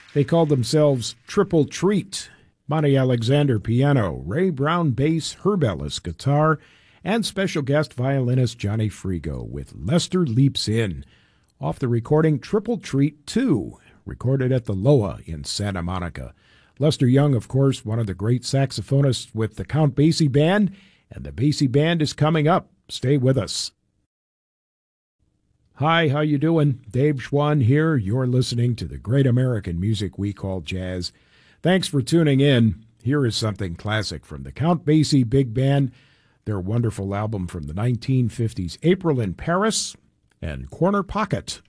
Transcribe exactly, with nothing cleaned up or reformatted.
They called themselves Triple Treat. Monty Alexander piano, Ray Brown bass, Herb Ellis guitar, and special guest violinist Johnny Frigo with Lester Leaps In, off the recording Triple Treat two, recorded at the Loa in Santa Monica. Lester Young, of course, one of the great saxophonists with the Count Basie Band, and the Basie Band is coming up. Stay with us. Hi, how you doing? Dave Schwann here. You're listening to the great American music we call jazz. Thanks for tuning in. Here is something classic from the Count Basie Big Band, their wonderful album from the nineteen fifties, April in Paris and Corner Pocket.